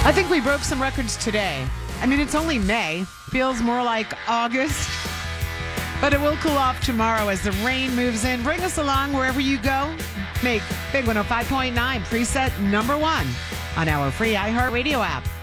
I think we broke some records today. I mean, it's only May. Feels more like August. But it will cool off tomorrow as the rain moves in. Bring us along wherever you go. Make Big 105.9 preset number 1 on our free iHeartRadio app.